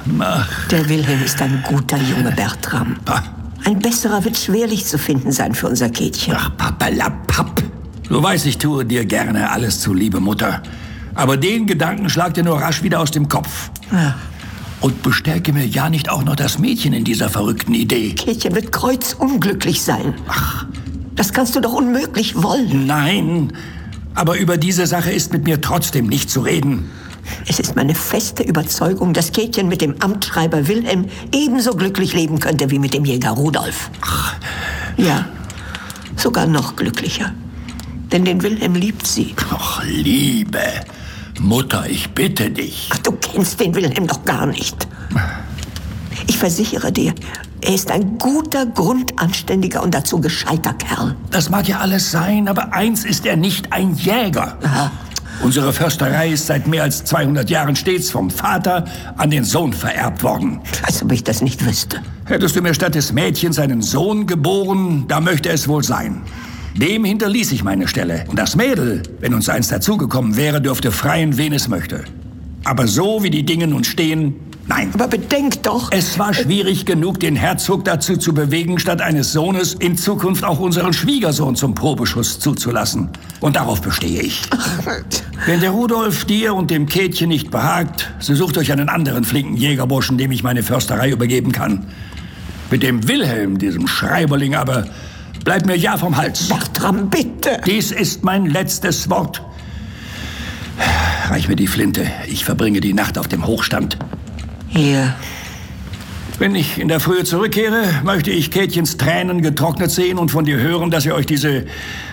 Der Wilhelm ist ein guter Junge, Bertram. Ein besserer wird schwerlich zu finden sein für unser Käthchen. Ach, Pappelapapp. Du weißt, ich tue dir gerne alles zuliebe, Mutter. Aber den Gedanken schlag dir nur rasch wieder aus dem Kopf. Ja. Und bestärke mir ja nicht auch noch das Mädchen in dieser verrückten Idee. Käthchen wird kreuzunglücklich sein. Ach. Das kannst du doch unmöglich wollen. Nein, aber über diese Sache ist mit mir trotzdem nicht zu reden. Es ist meine feste Überzeugung, dass Käthchen mit dem Amtsschreiber Wilhelm ebenso glücklich leben könnte wie mit dem Jäger Rudolf. Ach. Ja, sogar noch glücklicher. Denn den Wilhelm liebt sie. Ach, Liebe. Mutter, ich bitte dich. Ach, du kennst den Wilhelm doch gar nicht. Ich versichere dir, er ist ein guter, grundanständiger und dazu gescheiter Kerl. Das mag ja alles sein, aber eins ist er nicht: ein Jäger. Aha. Unsere Försterei ist seit mehr als 200 Jahren stets vom Vater an den Sohn vererbt worden. Als ob ich das nicht wüsste. Hättest du mir statt des Mädchens einen Sohn geboren, da möchte es wohl sein. Dem hinterließ ich meine Stelle. Und das Mädel, wenn uns eins dazugekommen wäre, dürfte freien, wen es möchte. Aber so wie die Dinge nun stehen, nein. Aber bedenk doch... Es war schwierig genug, den Herzog dazu zu bewegen, statt eines Sohnes in Zukunft auch unseren Schwiegersohn zum Probeschuss zuzulassen. Und darauf bestehe ich. Wenn der Rudolf dir und dem Käthchen nicht behagt, so sucht euch einen anderen flinken Jägerburschen, dem ich meine Försterei übergeben kann. Mit dem Wilhelm, diesem Schreiberling, aber bleib mir ja vom Hals. Bertram, bitte! Dies ist mein letztes Wort. Reich mir die Flinte. Ich verbringe die Nacht auf dem Hochstand. Hier. Wenn ich in der Frühe zurückkehre, möchte ich Käthchens Tränen getrocknet sehen und von dir hören, dass ihr euch diese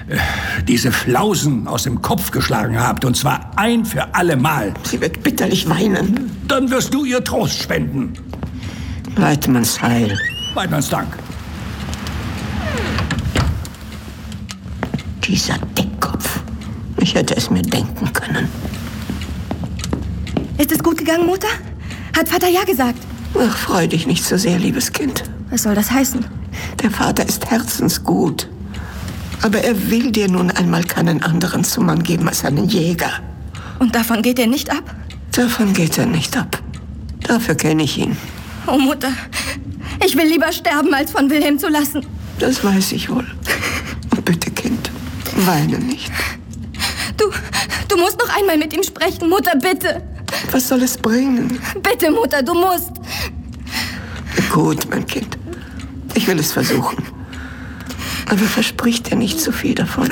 Flausen aus dem Kopf geschlagen habt. Und zwar ein für alle Mal. Sie wird bitterlich weinen. Dann wirst du ihr Trost spenden. Weidmanns Heil. Weidmanns Dank. Dieser Dickkopf. Ich hätte es mir denken können. Ist es gut gegangen, Mutter? Hat Vater ja gesagt? Ach, freu dich nicht so sehr, liebes Kind. Was soll das heißen? Der Vater ist herzensgut. Aber er will dir nun einmal keinen anderen zum Mann geben als einen Jäger. Und davon geht er nicht ab? Davon geht er nicht ab. Dafür kenne ich ihn. Oh, Mutter, ich will lieber sterben, als von Wilhelm zu lassen. Das weiß ich wohl. Und bitte, Kind, weine nicht. Du musst noch einmal mit ihm sprechen, Mutter, bitte. Was soll es bringen? Bitte, Mutter, du musst. Gut, mein Kind. Ich will es versuchen. Aber versprich dir nicht zu viel davon.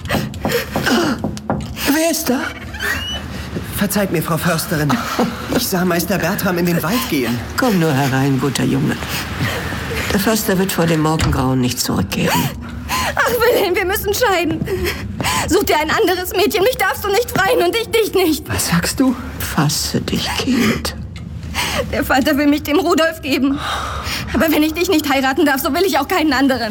Wer ist da? Verzeiht mir, Frau Försterin. Ich sah Meister Bertram in den Wald gehen. Komm nur herein, guter Junge. Der Förster wird vor dem Morgengrauen nicht zurückkehren. Ach, Wilhelm, wir müssen scheiden. Such dir ein anderes Mädchen. Mich darfst du nicht freien und ich dich nicht. Was sagst du? Fasse dich, Kind. Der Vater will mich dem Rudolf geben. Aber wenn ich dich nicht heiraten darf, so will ich auch keinen anderen.